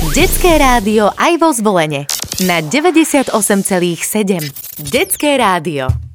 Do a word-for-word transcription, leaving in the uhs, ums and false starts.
Detské rádio aj vo Zvolene na deväťdesiatosem celých sedem. Detské rádio.